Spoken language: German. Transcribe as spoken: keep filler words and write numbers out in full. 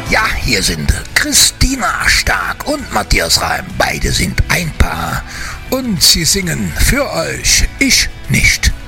Ja, hier sind Christina Stark und Matthias Reim. Beide sind ein Paar und sie singen für euch, ich nicht.